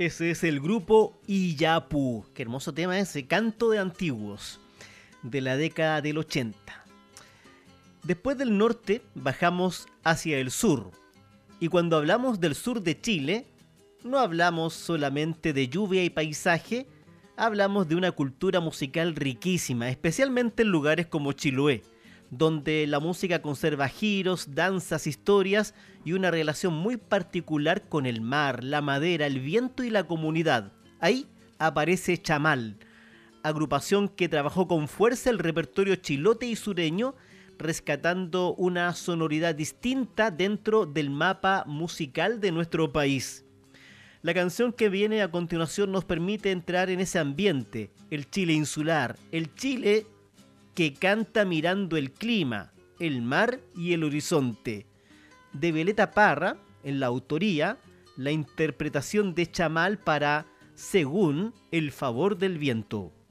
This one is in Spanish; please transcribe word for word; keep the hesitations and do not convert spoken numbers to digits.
Ese es el grupo Illapú. Qué hermoso tema ese, Canto de Antiguos, de la década del ochenta. Después del norte bajamos hacia el sur. Y cuando hablamos del sur de Chile, no hablamos solamente de lluvia y paisaje, hablamos de una cultura musical riquísima, especialmente en lugares como Chiloé, donde la música conserva giros, danzas, historias y una relación muy particular con el mar, la madera, el viento y la comunidad. Ahí aparece Chamal, agrupación que trabajó con fuerza el repertorio chilote y sureño, rescatando una sonoridad distinta dentro del mapa musical de nuestro país. La canción que viene a continuación nos permite entrar en ese ambiente, el Chile insular, el Chile que canta mirando el clima, el mar y el horizonte. De Violeta Parra, en la autoría, la interpretación de Chamal para Según el favor del viento.